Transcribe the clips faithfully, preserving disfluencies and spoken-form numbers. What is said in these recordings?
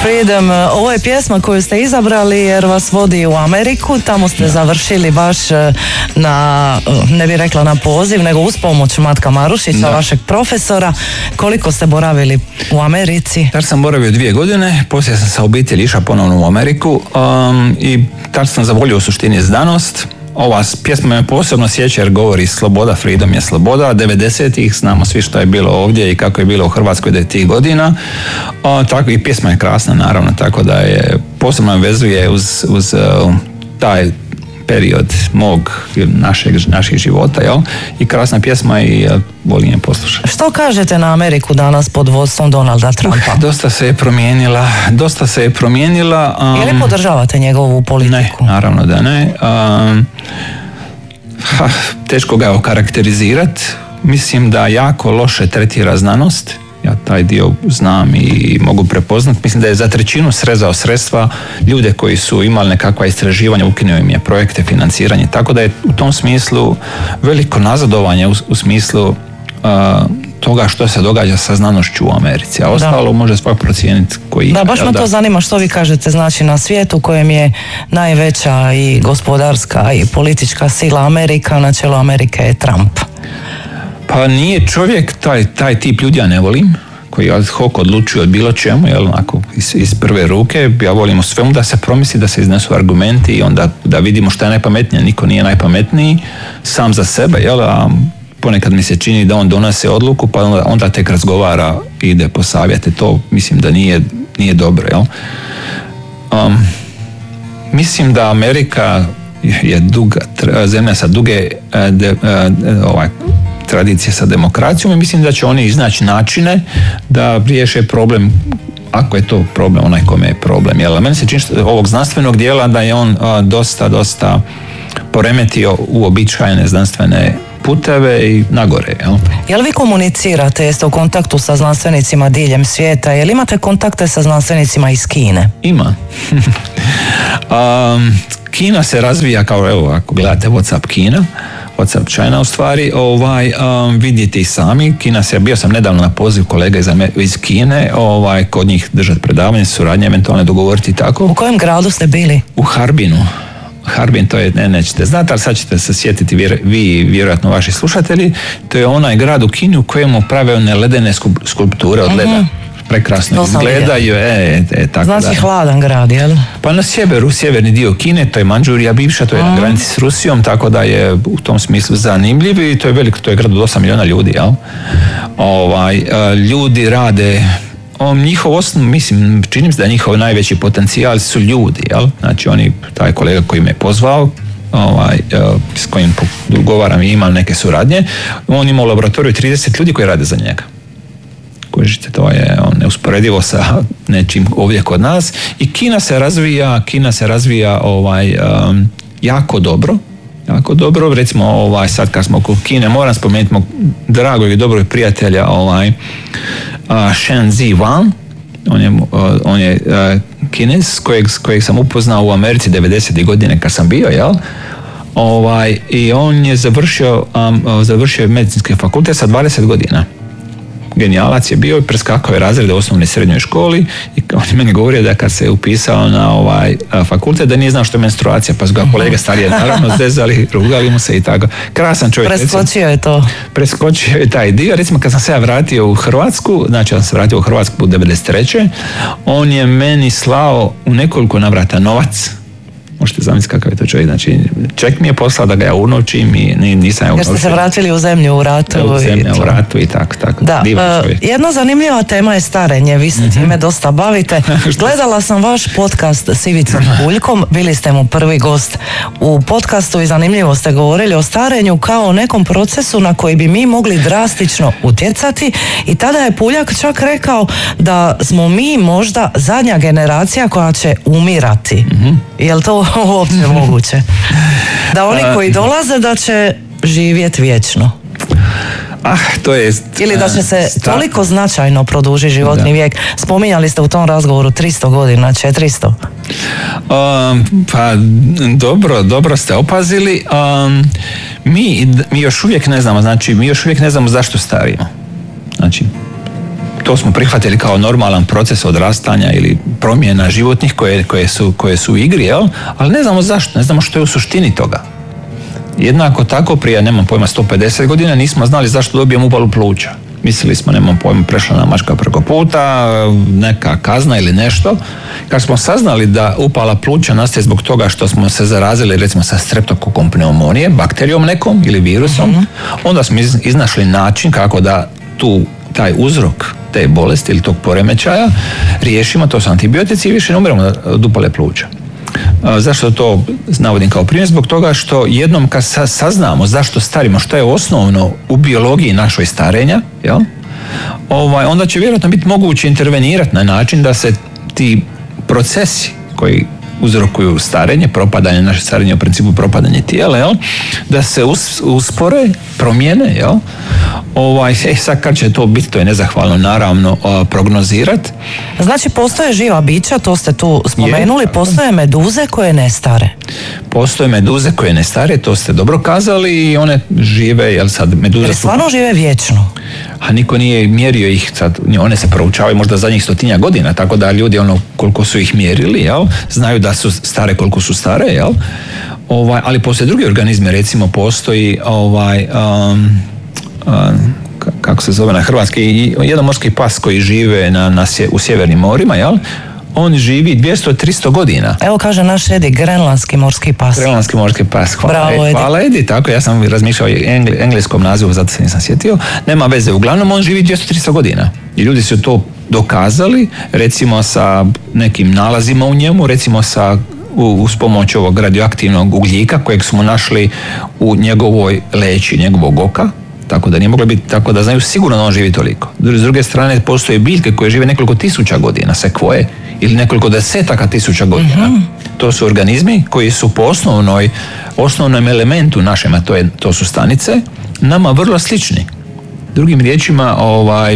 Freedom. Ovo je pjesma koju ste izabrali jer vas vodi u Ameriku. Tamo ste završili baš na, ne bih rekla na poziv, nego uz pomoć Matka Marušića, da. Vašeg profesora. Koliko ste boravili u Americi? Tad sam boravio dvije godine, poslije sam sa obitelji išao ponovno u Ameriku um, i tad sam zavolio u suštini znanost. Ova pjesma me posebno sjeća jer govori sloboda, freedom je sloboda. devedesetih znamo svi što je bilo ovdje i kako je bilo u Hrvatskoj devetih godina. O, tako i pjesma je krasna naravno, tako da je posebno vezuje uz, uz uh, taj period mog, našeg, naših života, jel? I krasna pjesma i uh, volim je poslušati. Što kažete na Ameriku danas pod vodstvom Donalda Trumpa? Uh, dosta se je promijenila, dosta se je promijenila. Um, Je li podržavate njegovu politiku? Ne, naravno da ne. Um, ha, teško ga je okarakterizirati. Mislim da jako loše tretira znanost. Ja taj dio znam i mogu prepoznat. Mislim da je za trećinu srezao sredstva ljude koji su imali nekakva istraživanja, ukinuo im je projekte, financiranje. Tako da je u tom smislu veliko nazadovanje u, u smislu uh, toga što se događa sa znanošću u Americi. A ostalo da. Može svak procijeniti koji... Da, baš me da. To zanima što vi kažete, znači na svijetu kojem je najveća i gospodarska i politička sila Amerika, na čelu Amerike je Trump. Pa nije čovjek, taj, taj tip ljudi ja ne volim, koji ad hoc odlučuje od bilo čemu, jel, onako, iz, iz prve ruke. Ja volim o svemu da se promisli, da se iznesu argumenti i onda da vidimo šta je najpametnije. Niko nije najpametniji sam za sebe, jel, a ponekad mi se čini da on donose odluku, pa onda, onda tek razgovara i ide po savjete. To mislim da nije, nije dobro, jel. Um, mislim da Amerika je duga, zemlja sa duge de, ovaj, tradicije sa demokracijom i mislim da će oni iznaći načine da riješe problem, ako je to problem, onaj kome je problem. Jel, meni se čini što ovog znanstvenog dijela da je on a, dosta, dosta poremetio uobičajene znanstvene puteve i nagore. Jel? Jel vi komunicirate, jeste u kontaktu sa znanstvenicima diljem svijeta, jel imate kontakte sa znanstvenicima iz Kine? Ima. um, Kina se razvija kao, evo, ako gledate WhatsApp Kina, WhatsApp China u stvari, ovaj, um, vidite i sami, Kina se, bio sam nedavno na poziv kolega iz, iz Kine, ovaj, kod njih držati predavanje, suradnje, eventualno dogovoriti i tako. U kojem gradu ste bili? U Harbinu. Harbin, to je, ne, nećete znati, ali sad ćete se sjetiti vjer, vi, vjerojatno vaši slušatelji, to je onaj grad u Kini u kojemu prave one ledene skulpture od leda. Mm-hmm. Prekrasno izgledaju, e, e, tako znači da. Hladan grad, jel? Pa na sjeveru, sjeverni dio Kine, to je Mandžurija bivša, to je na granici s Rusijom, tako da je u tom smislu zanimljiv i to je veliko, to je grad od osam milijuna ljudi, jel? Ovaj, ljudi rade, o, njihov osnov, mislim, činim se da njihov najveći potencijal su ljudi, jel? Znači oni, taj kolega koji me pozvao, ovaj, s kojim dogovaram i imam neke suradnje, on ima u laboratoriju trideset ljudi koji rade za njega. Kužite, to je neusporedivo sa nečim ovdje kod nas i Kina se razvija, Kina se razvija ovaj, um, jako dobro, jako dobro, recimo ovaj, sad kad smo oko Kine, moram spomenuti mog dragog i dobrog prijatelja ovaj, uh, Shen Zi Wang, on je, uh, on je uh, Kinez kojeg, kojeg sam upoznao u Americi devedesetih godine kad sam bio, jel? Ovaj, i on je završio, um, završio medicinski fakultet sa dvadeset godina. Genijalac je bio i preskakao je razrede u osnovnoj i srednjoj školi i on je meni govorio da kad se upisao na ovaj fakultet da nije znao što je menstruacija, pa su ga kolege starije naravno zezali, rugali mu se i tako. Krasan čovjek. Preskočio je to. Preskočio je taj dio. Recimo kad sam se ja vratio u Hrvatsku, znači ja sam se vratio u Hrvatsku u devedeset treće on je meni slao u nekoliko navrata novac. Možete zamisliti kakav je to čovjek. Znači, ček mi je poslao da ga ja unovčim i nisam ja unovčio. Jer ste se vratili u zemlju u ratu. U zemlju u ratu i tako, tako. Da, uh, jedna zanimljiva tema je starenje. Vi se mm-hmm. time dosta bavite. Gledala sam vaš podcast s Ivicom Puljkom. Bili ste mu prvi gost u podcastu i zanimljivo ste govorili o starenju kao o nekom procesu na koji bi mi mogli drastično utjecati i tada je Puljak čak rekao da smo mi možda zadnja generacija koja će umirati. Mm-hmm. Je li to uopće moguće? Da oni koji dolaze da će živjeti vječno? Ah, to je... Ili da će se sta... toliko značajno produžiti životni da. Vijek. Spominjali ste u tom razgovoru tristo godina, četiristo. Um, pa dobro, dobro ste opazili. Um, mi, mi još uvijek ne znamo, znači mi još uvijek ne znamo zašto starimo. Znači, to smo prihvatili kao normalan proces odrastanja ili promjena životnih koje, koje, su, koje su u igri, jel? Ali ne znamo zašto, ne znamo što je u suštini toga. Jednako tako prije, nemam pojma, sto pedeset godina nismo znali zašto dobijemo upalu pluća. Mislili smo, nemam pojma, prešla nam mačka preko puta, neka kazna ili nešto. Kad smo saznali da upala pluća nastaje zbog toga što smo se zarazili recimo sa streptokokom pneumonije, bakterijom nekom ili virusom, mm-hmm. onda smo iznašli način kako da tu taj uzrok te bolesti ili tog poremećaja riješimo, to su antibiotici i više ne umiramo od upale pluća. Zašto to navodim kao primjer? Zbog toga što jednom kad saznamo zašto starimo, što je osnovno u biologiji našoj starenja, jel? Ovaj, onda će vjerojatno biti moguće intervenirati na način da se ti procesi koji uzrokuju starenje, propadanje, naše starenje u principu propadanje tijela, jel? Da se us, uspore, promijene, jel? Ovaj, e, sad kad će to biti, to je nezahvalno naravno prognozirati. Znači postoje živa bića, to ste tu spomenuli, je, postoje meduze koje ne stare. Postoje meduze koje ne stare, to ste dobro kazali i one žive, jel sad meduze Jer stvarno su... žive vječno. A niko nije mjerio ih, sad, one se proučavaju možda zadnjih stotinja godina, tako da ljudi ono koliko su ih mjerili, jel, znaju da su stare koliko su stare, jel, ovaj, ali postoje drugi organizmi, recimo postoji ovaj, um, um, kako se zove na hrvatski, jedan morski pas koji žive na, na, u sjevernim morima, jel, on živi dvjesto do tristo godina. Evo kaže naš Edi, grenlandski morski pas. Grenlandski morski pas. Hvala, Bravo, Edi. Hvala Edi, tako, ja sam razmišljao o engl, engleskom nazivu, zato se nisam sjetio. Nema veze, uglavnom on živi dvjesto do tristo godina. I ljudi su to dokazali, recimo sa nekim nalazima u njemu, recimo sa uz pomoć ovog radioaktivnog ugljika kojeg smo našli u njegovoj leći, njegovog oka, tako da nije moglo biti, tako da znaju sigurno da on živi toliko. S druge strane, postoje biljke koje žive nekoliko tisuća godina, sekvoje, ili nekoliko desetaka tisuća godina. Mm-hmm. To su organizmi koji su po osnovnoj, osnovnom elementu našem, a to, je, to su stanice, nama vrlo slični. Drugim riječima, ovaj,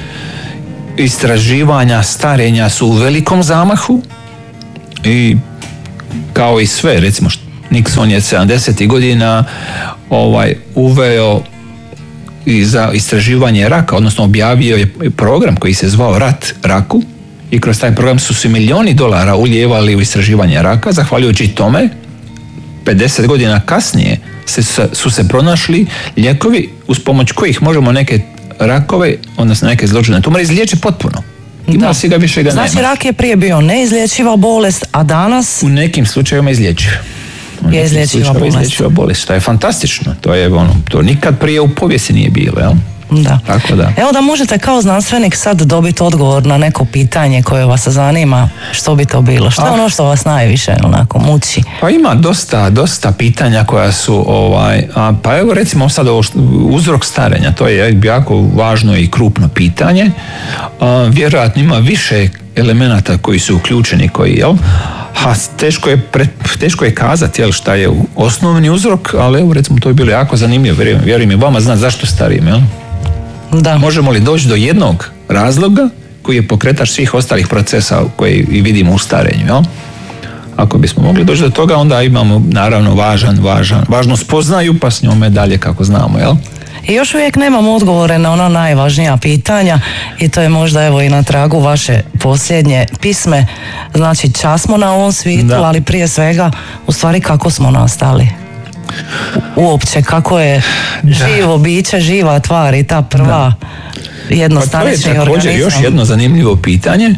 istraživanja starenja su u velikom zamahu i kao i sve, recimo Nixon je sedamdesetih godina ovaj, uveo i za istraživanje raka, odnosno objavio je program koji se zvao Rat raku i kroz taj program su se milijoni dolara ulijevali u istraživanje raka. Zahvaljujući tome, pedeset godina kasnije se, su se pronašli lijekovi uz pomoć kojih možemo neke rakove, odnosno neke zloćudne tumore izliječiti potpuno. Ima si ga više ga znači, nema. rak je prije bio neizlječiva bolest, a danas... U nekim slučajevima izlječiv. Je izlječiva bolest. Izlječiva bolest. To je fantastično. To je ono, to nikad prije u povijesti nije bilo, jel? Da. Tako da. Evo da možete kao znanstvenik sad dobiti odgovor na neko pitanje koje vas zanima, što bi to bilo? Što je ah. ono što vas najviše onako muči? Pa ima dosta, dosta pitanja koja su, ovaj, a, pa evo recimo sad ovo, uzrok starenja, to je jako važno i krupno pitanje. A, vjerojatno ima više elemenata koji su uključeni, koji, jel? Ha, teško je, pre, teško je kazati, jel, šta je osnovni uzrok, ali evo recimo to je bilo jako zanimljivo, vjerujem, vjerujem i vama znati zašto starim, jel? Da. Možemo li doći do jednog razloga koji je pokretač svih ostalih procesa koje i vidimo u starenju, jel? Ako bismo mogli doći do toga, onda imamo naravno važan, važan, važnu spoznaju, pa s njome dalje kako znamo, jel? I još uvijek nemamo odgovore na ona najvažnija pitanja i to je možda evo i na tragu vaše posljednje pisme. Znači, čas smo na ovom svijetu, da. Ali prije svega, u stvari kako smo nastali? Uopće, kako je živo biće, živa tvar i ta prva jednostanični organizam. Pa to je također još jedno zanimljivo pitanje.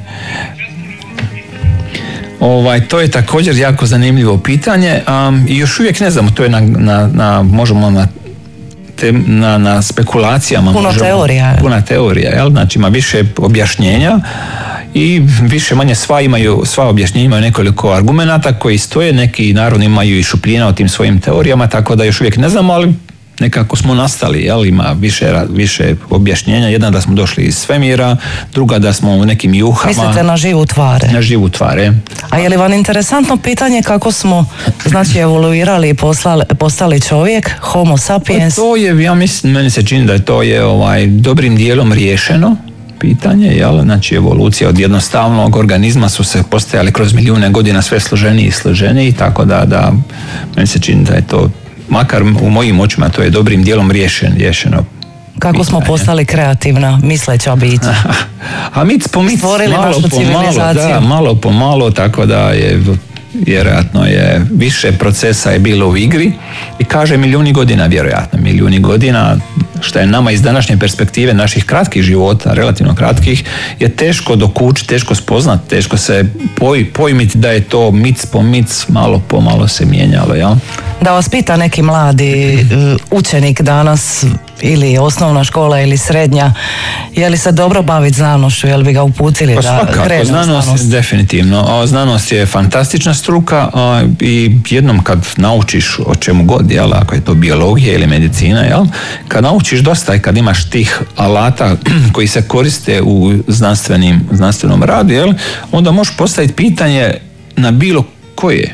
Ovaj, to je također jako zanimljivo pitanje um, i još uvijek ne znamo, to je na, na, na možemo na te, na, na spekulacijama. Puno možemo, teorija. Puna teorija, jel? Znači ima više objašnjenja i više manje sva imaju, sva objašnjenja imaju nekoliko argumenata koji stoje, neki naravno imaju i šupljina o tim svojim teorijama, tako da još uvijek ne znamo, ali nekako smo nastali, jel? Ima više, više objašnjenja. Jedna da smo došli iz svemira, druga da smo u nekim juhama. Mislite na živu tvar? Na živu tvar, je. A je li vam interesantno pitanje kako smo, znači, evoluirali i poslali, postali čovjek, homo sapiens? Pa to je, ja mislim, meni se čini da je to je ovaj, dobrim dijelom riješeno pitanje, jel? Znači evolucija od jednostavnog organizma su se postajali kroz milijune godina sve složeniji i složeniji, tako da, da meni se čini da je to, makar u mojim očima, to je dobrim dijelom riješen, riješeno kako smo postali kreativna, misleća bića. A mic po mic, stvorili malo našu po civilizaciju. malo, da, malo po malo, tako da je vjerojatno je više procesa je bilo u igri i kaže milijuni godina, vjerojatno milijuni godina, što je nama iz današnje perspektive naših kratkih života, relativno kratkih, je teško dokučiti, teško spoznati, teško se poj, pojmiti da je to mic po mic, malo po malo se mijenjalo, jel? Da vas pita neki mladi učenik danas, ili osnovna škola ili srednja, je li se dobro baviti znanošću, je li bi ga uputili pa da krene u znanost? znanost? Definitivno. O, znanost je fantastična struka a, i jednom kad naučiš o čemu god, jel, ako je to biologija ili medicina, jel, kad naučiš dosta i kad imaš tih alata koji se koriste u znanstvenim, znanstvenom radu, jel, onda možeš postaviti pitanje na bilo koje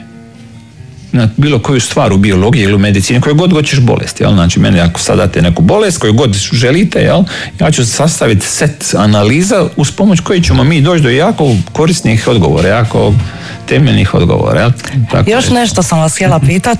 na bilo koju stvar u biologiji ili u medicini, koju god hoćeš bolesti, jel? Znači, meni ako sad date neku bolest koju god želite, jel? Ja ću sastaviti set analiza uz pomoć koje ćemo mi doći do jako korisnih odgovora, jako temeljnih odgovora, jel? Tako Još je. nešto sam vas htjela pitat.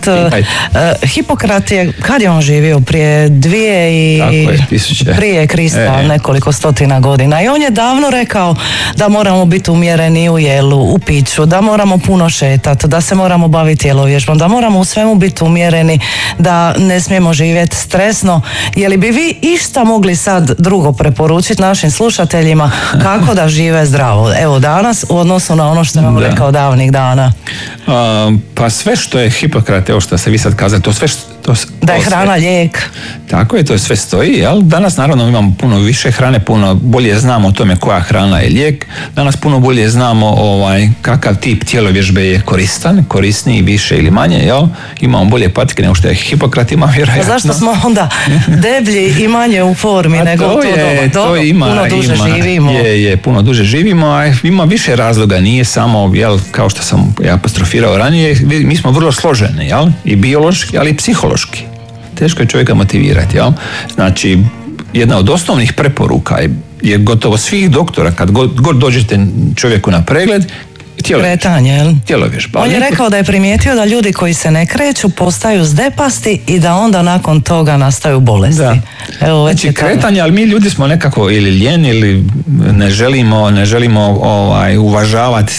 Hipokrat je, kad je on živio? Prije dvije i... Tako je, tisuće. Prije Krista, e. nekoliko stotina godina. I on je davno rekao da moramo biti umjereni u jelu, u piću, da moramo puno šetati, da se moramo baviti tjelovježbom, da moramo u svemu biti umjereni, da ne smijemo živjeti stresno. Je li bi vi išta mogli sad drugo preporučiti našim slušateljima kako da žive zdravo? Evo danas u odnosu na ono što nam da. rekao davnih dana. A, pa sve što je Hipokrat, evo što ste vi sad kazali, to sve što, to, Da je to hrana sve, lijek. Tako je, to sve stoji, jel? Danas naravno imamo puno više hrane, puno bolje znamo o tome koja hrana je lijek. Danas puno bolje znamo ovaj, kakav tip tjelovježbe je koristan, korisniji više ili manje, jel? Imamo bolje patike nego što je Hipokrat ima, vjerojatno. A zašto smo onda deblji i manje u formi a nego to u to je, doba? to ima, puno duže ima, živimo. Je, je, puno duže živimo, a ima više razloga, nije samo, jel, kao što sam ja apostrofirao ranije, mi smo vrlo složeni, jel? I biološki, ali i psihološki. Teško je čovjeka motivirati, jel? Znači, jedna od osnovnih preporuka je, je gotovo svih doktora, kad god, god dođete čovjeku na pregled, Kretanje, jel? Tjelovježba. On je neko... rekao da je primijetio da ljudi koji se ne kreću postaju zdepasti i da onda nakon toga nastaju bolesti. Da. Evo, već znači je kretanje, ali mi ljudi smo nekako ili ljeni ili ne želimo, ne želimo ovaj, uvažavati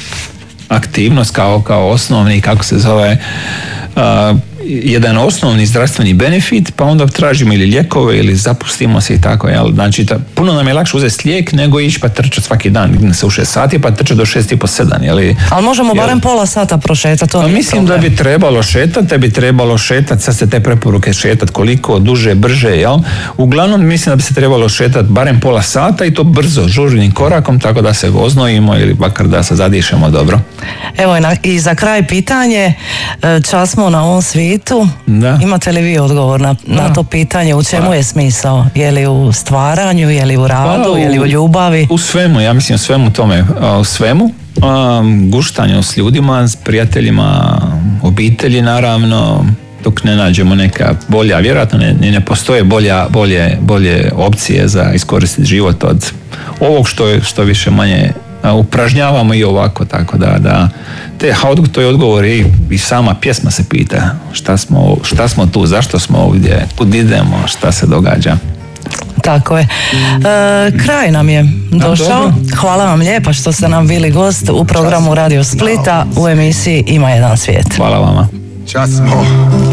aktivnost kao, kao osnovni, kako se zove, uh, jedan osnovni zdravstveni benefit, pa onda tražimo ili lijekove ili zapustimo se i tako, jel? Znači, ta, puno nam je lakše uzeti lijek nego ići pa trčati svaki dan, idem se u šest sati pa trčati do šest i po sedam, jel? Ali možemo jel? barem pola sata prošetati, to pa nije mislim problem. da bi trebalo šetati, da bi trebalo šetati, sad se te preporuke šetati koliko, duže, brže, jel? Uglavnom mislim da bi se trebalo šetati barem pola sata i to brzo, žurnim korakom, tako da se oznojimo ili bakar da se zadišemo dobro. Evo i, na, i za kraj pitanje, čas smo na ovom svijetu. Da. Imate li vi odgovor na, na to pitanje? U čemu pa. je smisao? Je li u stvaranju, je li u radu, pa, u, je li u ljubavi? U svemu, ja mislim u svemu tome. U svemu. Um, guštanju s ljudima, s prijateljima, obitelji naravno, dok ne nađemo neka bolja, vjerojatno ne, ne postoje bolja, bolje, bolje opcije za iskoristiti život od ovog što, je, što više manje upražnjavamo i ovako, tako da, da te, to je odgovor i, i sama pjesma se pita šta smo, šta smo tu, zašto smo ovdje, kud idemo, šta se događa. Tako je. E, kraj nam je došao. A, hvala vam lijepa što ste nam bili gost u programu Radio Splita u emisiji Ima jedan svijet. Hvala vama. Čas smo